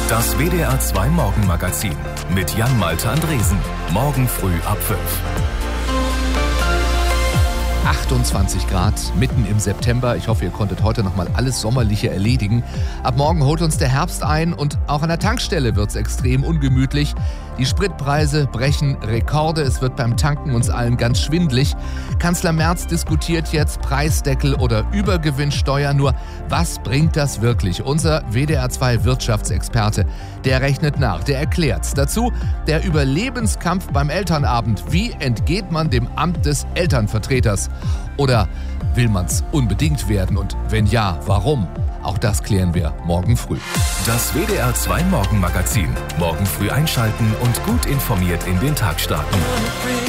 Das WDR 2 Morgenmagazin mit Jan-Malte Andresen. Morgen früh ab 5. 28 Grad, mitten im September. Ich hoffe, ihr konntet heute nochmal alles Sommerliche erledigen. Ab morgen holt uns der Herbst ein und auch an der Tankstelle wird es extrem ungemütlich. Die Spritpreise brechen Rekorde. Es wird beim Tanken uns allen ganz schwindlig. Kanzler Merz diskutiert jetzt Preisdeckel oder Übergewinnsteuer. Nur, was bringt das wirklich? Unser WDR 2 Wirtschaftsexperte, der rechnet nach, der erklärt's. Dazu der Überlebenskampf beim Elternabend. Wie entgeht man dem Amt des Elternvertreters? Oder will man's unbedingt werden? Und wenn ja, warum? Auch das klären wir morgen früh. Das WDR 2 Morgenmagazin. Morgen früh einschalten und gut informiert in den Tag starten.